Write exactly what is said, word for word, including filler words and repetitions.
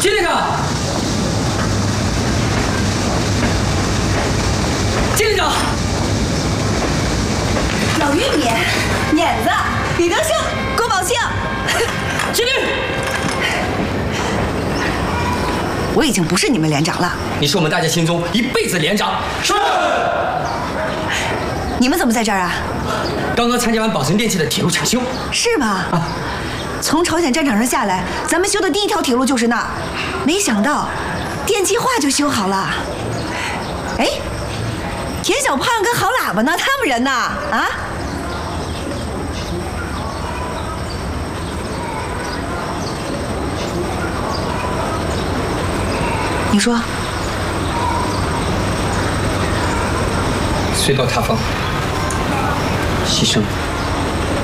金连长，金连长， 老玉米、碾子、李德胜、郭宝庆， 起立！ 我已经不是你们连长了。 你是我们大家心中一辈子连长。是。 你们怎么在这儿啊？ 刚刚参加完保存电器的铁路抢修。 是吗？ 啊。 从朝鲜战场上下来，咱们修的第一条铁路就是那儿，没想到电气化就修好了。哎，田小胖跟郝喇叭呢？他们人呢？啊？你说， 隧道塌方，牺牲。